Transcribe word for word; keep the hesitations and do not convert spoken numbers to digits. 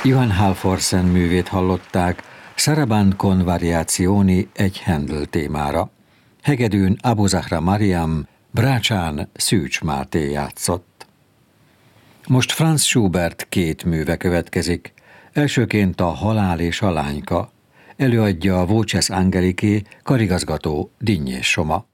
Johann Halvorsen művét hallották, Saraband con variazioni egy Handel témára. Hegedűn Abu Zahra Mariam, brácsán Szűcs Máté játszott. Most Franz Schubert két műve következik. Elsőként a Halál és a lányka. Előadja a Voces Angelicae karigazgató Dinnyés Soma.